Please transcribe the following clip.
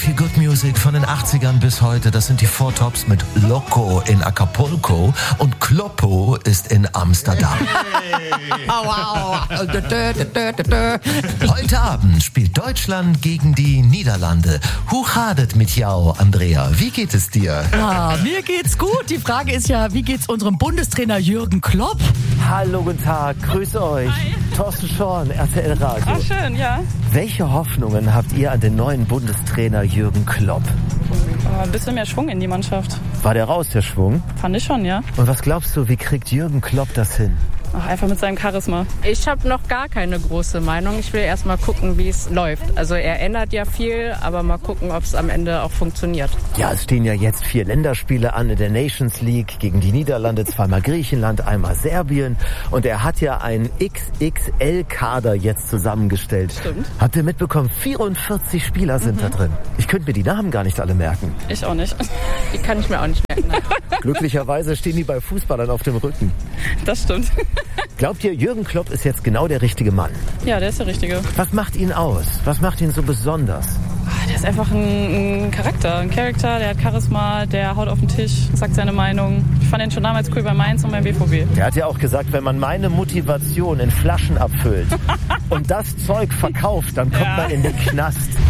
Viel Good Music von den 80ern bis heute. Das sind die Four Tops mit Loco in Acapulco und Kloppo ist in Amsterdam. Wow. Heute Abend spielt Deutschland gegen die Niederlande. Huchadet mit jou, Andrea. Wie geht es dir? Ja, mir geht's gut. Die Frage ist ja, wie geht's unserem Bundestrainer Jürgen Klopp? Hallo, guten Tag, grüße euch. Hi. Thorsten Schorn, RTL Radio. Ach, schön, ja. Welche Hoffnungen habt ihr an den neuen Bundestrainer Jürgen Klopp? Ein bisschen mehr Schwung in die Mannschaft. War der raus, der Schwung? Fand ich schon, ja. Und was glaubst du, wie kriegt Jürgen Klopp das hin? Ach, einfach mit seinem Charisma. Ich habe noch gar keine große Meinung. Ich will erst mal gucken, wie es läuft. Also er ändert ja viel, aber mal gucken, ob es am Ende auch funktioniert. Ja, es stehen ja jetzt 4 Länderspiele an in der Nations League gegen die Niederlande, zweimal Griechenland, einmal Serbien. Und er hat ja einen XXL-Kader jetzt zusammengestellt. Stimmt. Habt ihr mitbekommen, 44 Spieler sind da drin. Ich könnte mir die Namen gar nicht alle merken. Ich auch nicht. Die kann ich mir auch nicht merken. Nein. Glücklicherweise stehen die bei Fußballern auf dem Rücken. Das stimmt. Glaubt ihr, Jürgen Klopp ist jetzt genau der richtige Mann? Ja, der ist der Richtige. Was macht ihn aus? Was macht ihn so besonders? Der ist einfach ein Charakter. Ein Charakter, der hat Charisma, der haut auf den Tisch, sagt seine Meinung. Ich fand ihn schon damals cool bei Mainz und beim BVB. Er hat ja auch gesagt, wenn man meine Motivation in Flaschen abfüllt und das Zeug verkauft, dann kommt man in den Knast.